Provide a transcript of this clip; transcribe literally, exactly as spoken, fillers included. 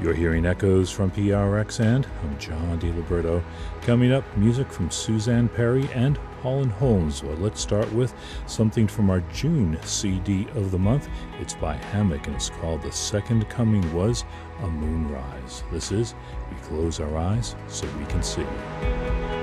You're hearing echoes from P R X, and I'm John DiLiberto. Coming up, music from Suzanne Perry and Holland Holmes. Well, let's start with something from our June C D of the month. It's by Hammock, and it's called The Second Coming Was a Moonrise. This is We Close Our Eyes So We Can See.